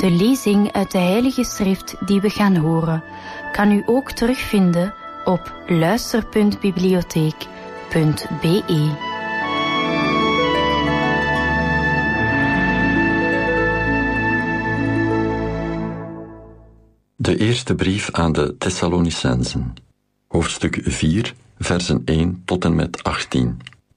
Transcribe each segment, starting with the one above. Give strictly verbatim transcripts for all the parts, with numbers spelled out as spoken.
De lezing uit de Heilige Schrift die we gaan horen, kan u ook terugvinden op luister punt bibliotheek punt be. De eerste brief aan de Thessalonicenzen, hoofdstuk vier, versen één tot en met achttien.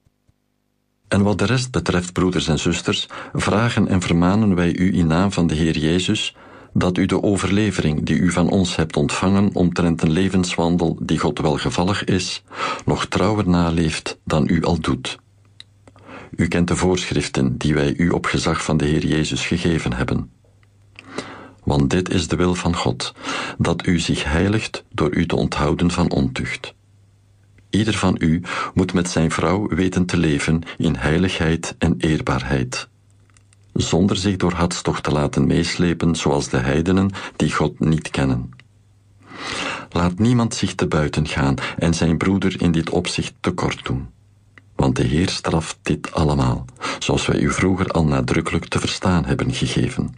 En wat de rest betreft, broeders en zusters, vragen en vermanen wij u in naam van de Heer Jezus, dat u de overlevering die u van ons hebt ontvangen omtrent een levenswandel die God welgevallig is, nog trouwer naleeft dan u al doet. U kent de voorschriften die wij u op gezag van de Heer Jezus gegeven hebben. Want dit is de wil van God, dat u zich heiligt door u te onthouden van ontucht. Ieder van u moet met zijn vrouw weten te leven in heiligheid en eerbaarheid, zonder zich door hartstocht te laten meeslepen zoals de heidenen die God niet kennen. Laat niemand zich te buiten gaan en zijn broeder in dit opzicht tekort doen, want de Heer straft dit allemaal, zoals wij u vroeger al nadrukkelijk te verstaan hebben gegeven.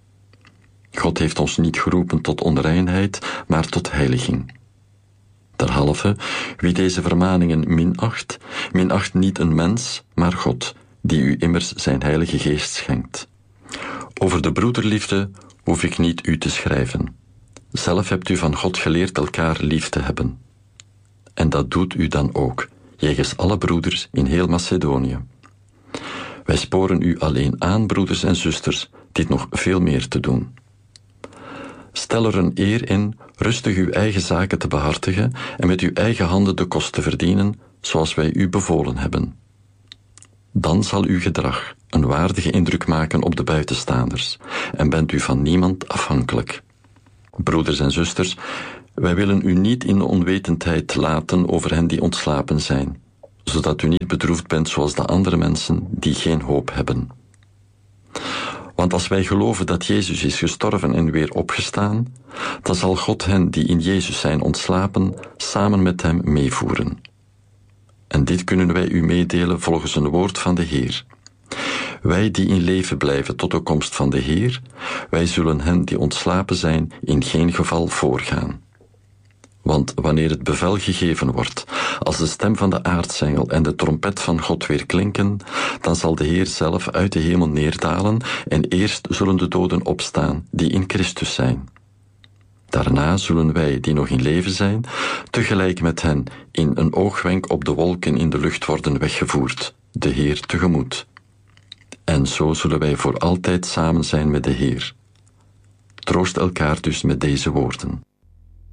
God heeft ons niet geroepen tot onreinheid, maar tot heiliging. Derhalve, wie deze vermaningen minacht, minacht niet een mens, maar God, die u immers zijn heilige geest schenkt. Over de broederliefde hoef ik niet u te schrijven. Zelf hebt u van God geleerd elkaar lief te hebben. En dat doet u dan ook, jegens alle broeders in heel Macedonië. Wij sporen u alleen aan, broeders en zusters, dit nog veel meer te doen. Stel er een eer in rustig uw eigen zaken te behartigen en met uw eigen handen de kost te verdienen, zoals wij u bevolen hebben. Dan zal uw gedrag een waardige indruk maken op de buitenstaanders en bent u van niemand afhankelijk. Broeders en zusters, wij willen u niet in onwetendheid laten over hen die ontslapen zijn, zodat u niet bedroefd bent zoals de andere mensen die geen hoop hebben. Want als wij geloven dat Jezus is gestorven en weer opgestaan, dan zal God hen die in Jezus zijn ontslapen, samen met hem meevoeren. En dit kunnen wij u meedelen volgens een woord van de Heer. Wij die in leven blijven tot de komst van de Heer, wij zullen hen die ontslapen zijn in geen geval voorgaan. Want wanneer het bevel gegeven wordt, als de stem van de aartsengel en de trompet van God weer klinken, dan zal de Heer zelf uit de hemel neerdalen en eerst zullen de doden opstaan die in Christus zijn. Daarna zullen wij, die nog in leven zijn, tegelijk met hen in een oogwenk op de wolken in de lucht worden weggevoerd, de Heer tegemoet. En zo zullen wij voor altijd samen zijn met de Heer. Troost elkaar dus met deze woorden.